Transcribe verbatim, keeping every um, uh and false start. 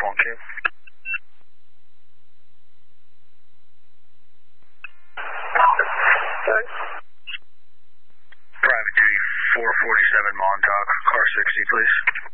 one Q. Sorry. Private duty four forty-seven Montauk, car sixty, please.